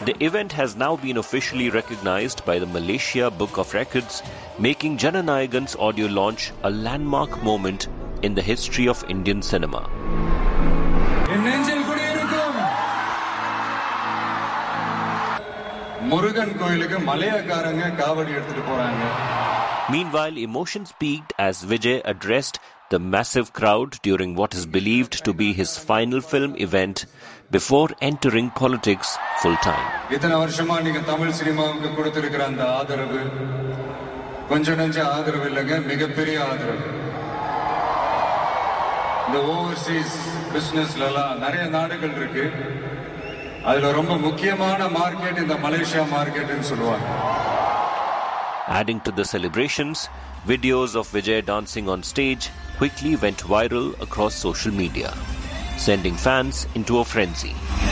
The event has now been officially recognized by the Malaysia Book of Records, making Jananayagan's audio launch a landmark moment in the history of Indian cinema. Meanwhile, emotions peaked as Vijay addressed the massive crowd during what is believed to be his final film event before entering politics full-time. The overseas business நிறைய நாடுகள் இருக்கு. அதுல ரொம்ப முக்கியமான market இந்த Malaysia மார்க்கெட்னு சொல்லுவாங்க. Adding to the celebrations, videos of Vijay dancing on stage quickly went viral across social media, sending fans into a frenzy.